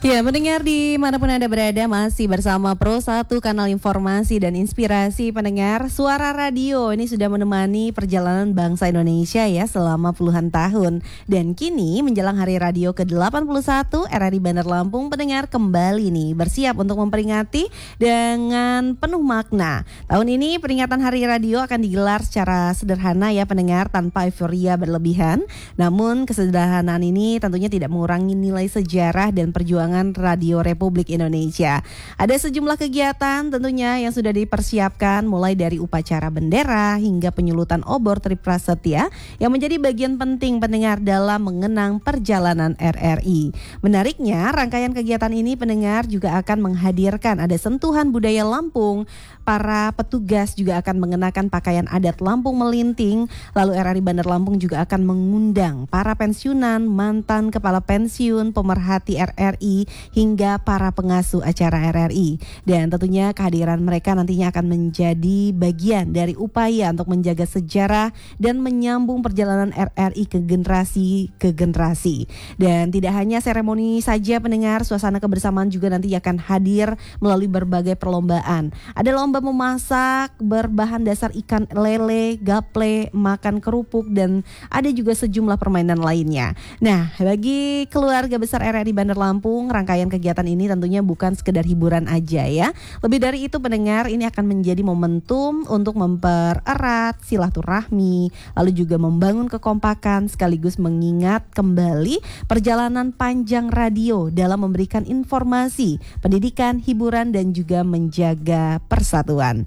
Ya, mendengar dimanapun Anda berada, masih bersama Pro 1 Kanal Informasi dan Inspirasi pendengar. Suara radio ini sudah menemani perjalanan bangsa Indonesia ya selama puluhan tahun. Dan kini menjelang Hari Radio ke-81 RRI Bandar Lampung, pendengar kembali nih bersiap untuk memperingati dengan penuh makna. Tahun ini peringatan Hari Radio akan digelar secara sederhana ya pendengar, tanpa euforia berlebihan. Namun kesederhanaan ini tentunya tidak mengurangi nilai sejarah dan perjuangan Radio Republik Indonesia. Ada sejumlah kegiatan tentunya yang sudah dipersiapkan, mulai dari upacara bendera hingga penyulutan obor Triprasetya yang menjadi bagian penting pendengar dalam mengenang perjalanan RRI. Menariknya, rangkaian kegiatan ini pendengar juga akan menghadirkan ada sentuhan budaya Lampung. Para petugas juga akan mengenakan pakaian adat Lampung Melinting. Lalu RRI Bandar Lampung juga akan mengundang para pensiunan, mantan kepala pensiun, pemerhati RRI, hingga para pengasuh acara RRI. Dan tentunya kehadiran mereka nantinya akan menjadi bagian dari upaya untuk menjaga sejarah dan menyambung perjalanan RRI ke generasi. Dan tidak hanya seremoni saja pendengar, suasana kebersamaan juga nanti akan hadir melalui berbagai perlombaan. Ada lomba memasak berbahan dasar ikan lele, gaple, makan kerupuk, dan ada juga sejumlah permainan lainnya. Nah, bagi keluarga besar RRI Bandar Lampung, rangkaian kegiatan ini tentunya bukan sekedar hiburan aja ya. Lebih dari itu pendengar, ini akan menjadi momentum untuk mempererat silaturahmi, lalu juga membangun kekompakan sekaligus mengingat kembali perjalanan panjang radio dalam memberikan informasi, pendidikan, hiburan, dan juga menjaga persatuan.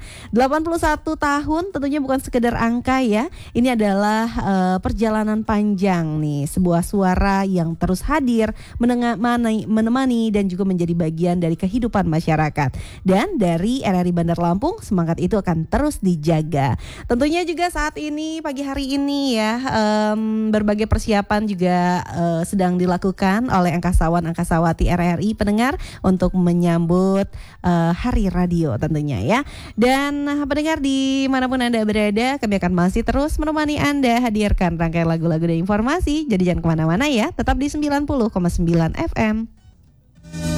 81 tahun tentunya bukan sekedar angka ya. Ini adalah perjalanan panjang nih, sebuah suara yang terus hadir menemani dan juga menjadi bagian dari kehidupan masyarakat. Dan dari RRI Bandar Lampung, semangat itu akan terus dijaga. Tentunya juga saat ini, pagi hari ini ya, berbagai persiapan juga sedang dilakukan oleh angkasawan-angkasawati RRI pendengar untuk menyambut Hari Radio tentunya ya. Dan pendengar dimanapun Anda berada, kami akan masih terus menemani Anda, hadirkan rangkaian lagu-lagu dan informasi. Jadi jangan kemana-mana ya, tetap di 90,9 FM.